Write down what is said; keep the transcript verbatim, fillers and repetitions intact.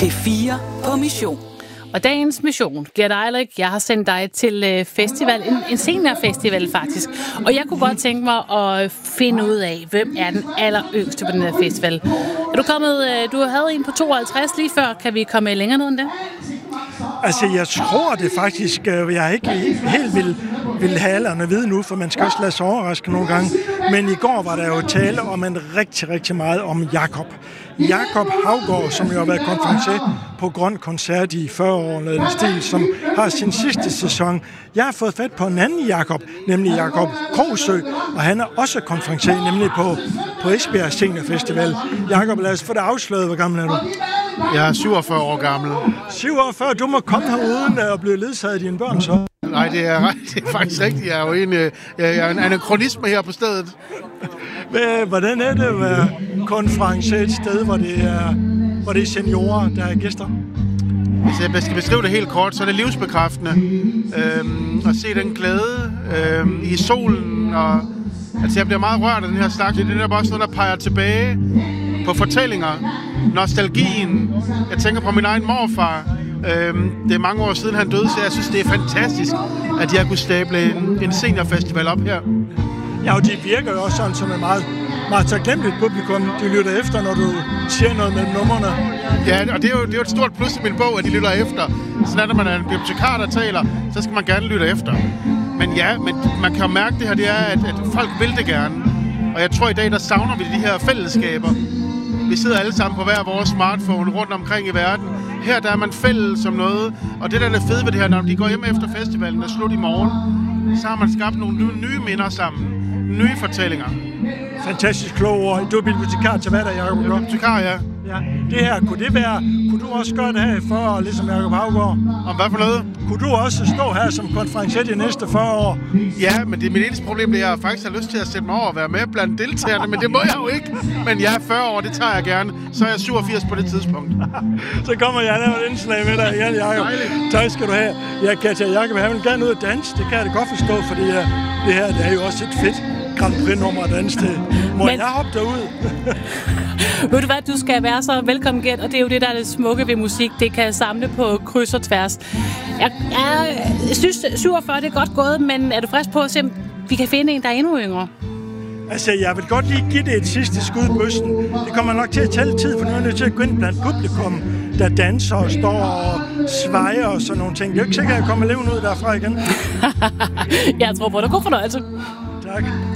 P fire på mission. Og dagens mission, Gert Eirik, jeg har sendt dig til festival, en, en seniorfestival faktisk. Og jeg kunne godt tænke mig at finde ud af, hvem er den alleryngste på den her festival. Er du kommet, du havde en på tooghalvtreds lige før, kan vi komme længere ned end det? Altså, jeg tror det faktisk, jeg ikke helt vil, vil have alderen at vide nu, for man skal også lade sig overraske nogle gange. Men i går var der jo tale om en rigtig, rigtig meget om Jakob. Jakob Haugaard, som jo har været konferencier på Grøn Koncert i fyrre år, eller den stil, som har sin sidste sæson. Jeg har fået fat på en anden Jakob, nemlig Jakob Krogsø, og han er også konferencier, nemlig på, på Esbjerg Seniorfestival. Jakob, lad os få det afsløret. Hvor gammel er du? Jeg er syvogfyrre år gammel. syvogfyrre? Du må komme her uden at blive ledsaget af dine børn, så. Nej, det er, det er faktisk rigtigt. Jeg er jo en, jeg er en anachronisme her på stedet. Hvordan er det at være konferencier et sted, hvor det er, hvor det er seniorer, der er gæster? Hvis jeg skal beskrive det helt kort, så er det livsbekræftende. Øhm, at se den glæde øhm, i solen. Og, altså, jeg bliver meget rørt af den her snak. Det er også noget, der peger tilbage på fortællinger. Nostalgien. Jeg tænker på min egen morfar. Øhm, det er mange år siden, han døde, så jeg synes, det er fantastisk, at jeg kunne stable en, en seniorfestival op her. Ja, og de virker jo også sådan som et meget, meget taknemmeligt publikum. De lytter efter, når du siger noget mellem numrene. Ja, og det er, jo, det er jo et stort plus i min bog, at de lytter efter. Sådan er det, man er en bibliotekar, der taler, så skal man gerne lytte efter. Men ja, men man kan jo mærke det her, det er, at, at folk vil det gerne. Og jeg tror, i dag, der savner vi de her fællesskaber. Vi sidder alle sammen på hver vores smartphone rundt omkring i verden. Her der er man fælles som noget. Og det der er det fede ved det her, når de går hjem efter festivalen og slut i morgen, så har man skabt nogle nye minder sammen. Nye fortællinger. Fantastisk kloge ord. Du er bibliotekar til hvad der, Jacob? Jeg er bibliotekar, ja. Ja. Det her, kunne det være, kunne du også gøre det her i fyrre år, ligesom Jakob Haugaard? Om hvad for noget? Kunne du også stå her som konferencier de næste fyrre år? Ja, men det er mit eneste problem, det er, at jeg faktisk har lyst til at sætte mig over og være med blandt deltagerne, men det må jeg jo ikke. Men jeg er fyrre år, det tager jeg gerne. Så er jeg syvogfirs på det tidspunkt. Så kommer jeg og laver et indslag med dig igen, Jacob. Tak skal du have. Jeg kan tage Jacob, han vil gerne ud og danse. Det kan jeg da godt forstå, fordi det her det er jo også et fedt Grand Prix-nummer at danse til. Må men... jeg hoppe derud? Ved du hvad, du skal være så velkommen, Gert, og det er jo det, der er det smukke ved musik. Det kan samle på kryds og tværs. Jeg, jeg synes, syvogfyrre det er godt gået, men er du frisk på at se, om vi kan finde en, der er endnu yngre? Altså, jeg vil godt lige give det et sidste skud i bøssen. Det kommer nok til at tælle tid, for nu er jeg nødt til at gå ind blandt publikum, der danser og står og svejer og sådan nogle ting. Det er jo ikke sikkert, at jeg kommer levende ud derfra igen. Jeg tror på, det er god fornøjelse. Tak.